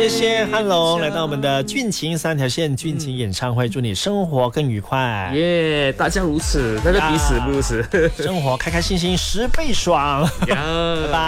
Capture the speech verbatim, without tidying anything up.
谢谢汉龙来到我们的俊情三条线俊情演唱会，祝你生活更愉快， 耶、yeah, 大家如此，那个彼此如此， 生活开开心心十倍爽，拜拜。